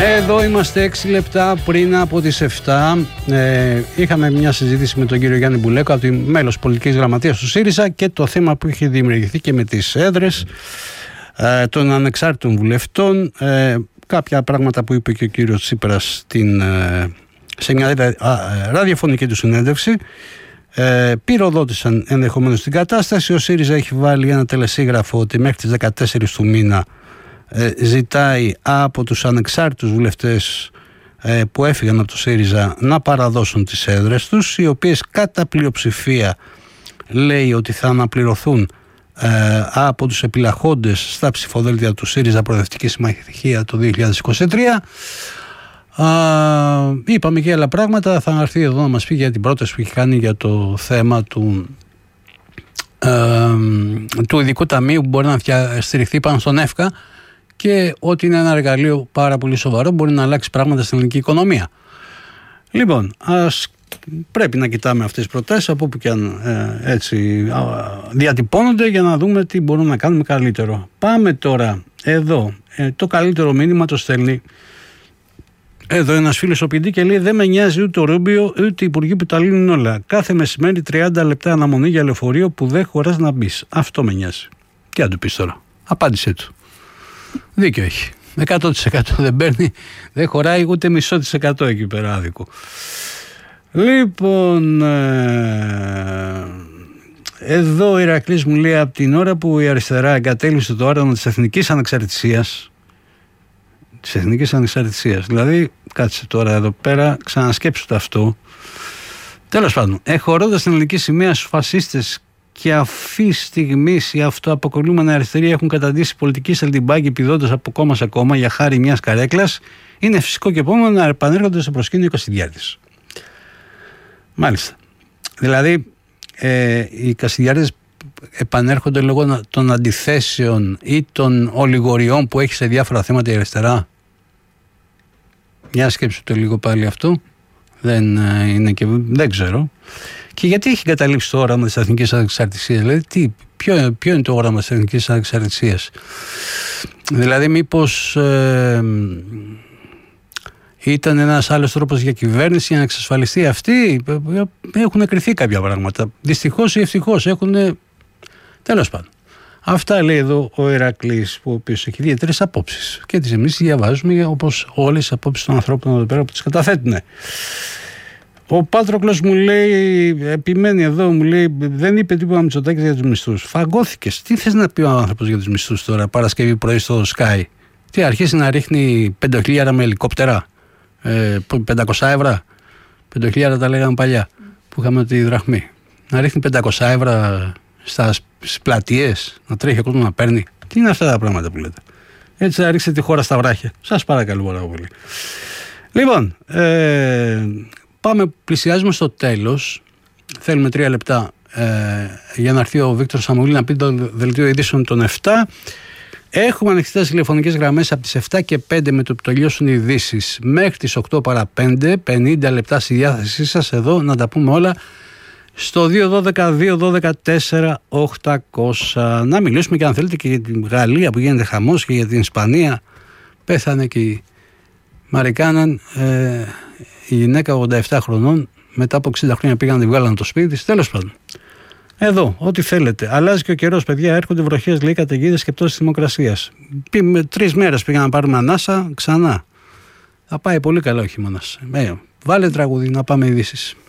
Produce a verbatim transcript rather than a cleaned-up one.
Εδώ είμαστε έξι λεπτά πριν από τις επτά. Ε, είχαμε μια συζήτηση με τον κύριο Γιάννη Μπουλέκο, από τη μέλος πολιτικής γραμματείας του ΣΥΡΙΖΑ, και το θέμα που είχε δημιουργηθεί και με τις έδρες ε, των ανεξάρτητων βουλευτών. Ε, κάποια πράγματα που είπε και ο κύριος Τσίπρας στην, ε, σε μια ραδιοφωνική του συνέντευξη. Ε, πυροδότησαν ενδεχομένως την κατάσταση. Ο ΣΥΡΙΖΑ έχει βάλει ένα τελεσίγραφο ότι μέχρι τις δεκατέσσερις του μήνα ε, ζητάει από τους ανεξάρτητους βουλευτές ε, που έφυγαν από το ΣΥΡΙΖΑ να παραδώσουν τις έδρες τους, οι οποίες κατά πλειοψηφία λέει ότι θα αναπληρωθούν ε, από τους επιλαχόντες στα ψηφοδέλτια του ΣΥΡΙΖΑ Προοδευτική Συμμαχία το δύο χιλιάδες είκοσι τρία. Uh, είπαμε και άλλα πράγματα. Θα έρθει εδώ να μας πει για την πρόταση που έχει κάνει για το θέμα του, uh, του ειδικού ταμείου που μπορεί να στηριχθεί πάνω στον ΕΦΚΑ, και ότι είναι ένα εργαλείο πάρα πολύ σοβαρό, μπορεί να αλλάξει πράγματα στην ελληνική οικονομία. Λοιπόν, ας, πρέπει να κοιτάμε αυτές τις προτάσεις από όπου και αν ε, έτσι ε, διατυπώνονται, για να δούμε τι μπορούμε να κάνουμε καλύτερο. Πάμε τώρα εδώ. Ε, το καλύτερο μήνυμα το στέλνει εδώ ένας φίλος ο ποιητή και λέει: δεν με νοιάζει ούτε ο Ρούμπιο ούτε οι υπουργοί που τα λύνουν όλα. Κάθε μεσημέρι τριάντα λεπτά αναμονή για λεωφορείο που δεν χωράς να μπει. Αυτό με νοιάζει. Τι να του πεις τώρα? Απάντησέ του. Δίκιο έχει. εκατό τοις εκατό δεν παίρνει, δεν χωράει ούτε μισό της εκατό εκεί πέρα άδικο. Λοιπόν, ε, εδώ ο Ηρακλής μου λέει: από την ώρα που η αριστερά εγκατέλειψε το όραμα της εθνικής ανεξαρτησίας, της εθνικής ανεξαρτησίας, δηλαδή, κάτσε τώρα εδώ πέρα, ξανασκέψτε αυτό. Τέλος πάντων, εχωρώντας την ελληνική σημαία στους φασίστες, και αυτή τη στιγμή οι αυτοαποκαλούμενοι αριστεροί έχουν καταντήσει πολιτική σελτιμπάκη πηδώντας από κόμμα σε κόμμα για χάρη μιας καρέκλας, είναι φυσικό και επόμενο να επανέρχονται στο προσκήνιο οι Κασιδιάρηδες. Μάλιστα. Δηλαδή, ε, οι Κασιδιάρηδες επανέρχονται λόγω των αντιθέσεων ή των ολιγοριών που έχει σε διάφορα θέματα η αριστερά. Για σκέψου το λίγο πάλι αυτό. Δεν, είναι και, δεν ξέρω. Και γιατί έχει καταλήψει το όραμα της εθνικής ανεξαρτησίας? Δηλαδή, τι, ποιο, ποιο είναι το όραμα της εθνικής ανεξαρτησίας? Δηλαδή, μήπως ε, ήταν ένας άλλος τρόπος για κυβέρνηση για να εξασφαλιστεί αυτή? Έχουν κρυθεί κάποια πράγματα. Δυστυχώς ή ευτυχώς έχουν. Τέλος πάντων. Αυτά λέει εδώ ο Ηρακλής, που ο οποίος έχει ιδιαίτερες απόψεις. Και τις εμείς διαβάζουμε όπως όλες τις απόψεις των ανθρώπων εδώ πέρα που τις καταθέτουν. Ο Πάτροκλος μου λέει, επιμένει εδώ, μου λέει: δεν είπε τίποτα Μητσοτάκης για τους μισθούς. Φαγώθηκες. Τι θες να πει ο άνθρωπος για τους μισθούς τώρα, Παρασκευή πρωί στο Sky? Τι, αρχίσει να ρίχνει πεντοχίλιαρα με ελικόπτερα, ε, πεντακόσια ευρώ. πεντοχίλιαρα τα λέγαμε παλιά, που είχαμε τη δραχμή. Να ρίχνει πεντακόσια ευρώ στα πλατείες, να τρέχει ο κόσμος να παίρνει. Τι είναι αυτά τα πράγματα που λέτε? Έτσι θα ρίξετε τη χώρα στα βράχια. Σας παρακαλώ πάρα πολύ. Λοιπόν, ε, πάμε, πλησιάζουμε στο τέλος. Θέλουμε τρία λεπτά ε, για να έρθει ο Βίκτορ Σαμουλή να πει το δελτίο ειδήσεων των επτά. Έχουμε ανοιχτές τηλεφωνικές γραμμές από τις επτά και πέντε με το που τελειώσουν οι ειδήσεις μέχρι τις οκτώ παρά πέντε. πενήντα λεπτά στη διάθεσή σας εδώ να τα πούμε όλα στο δύο δώδεκα δύο δώδεκα τέσσερα οκτακόσια. Να μιλήσουμε και αν θέλετε και για την Γαλλία που γίνεται χαμός, και για την Ισπανία. Πέθανε και η Μαρικάναν, ε, η γυναίκα ογδόντα επτά χρονών, μετά από εξήντα χρόνια πήγαν να τη βγάλουν το σπίτι της. Τέλος πάντων. Εδώ, ό,τι θέλετε. Αλλάζει και ο καιρός, παιδιά. Έρχονται βροχές, λέει, καταιγίδες και πτώσεις θερμοκρασίας. Τρεις μέρες πήγαν να πάρουμε ανάσα ξανά. Θα πάει πολύ καλά ο χειμώνας. Ε, βάλε τραγούδι να πάμε ειδήσεις.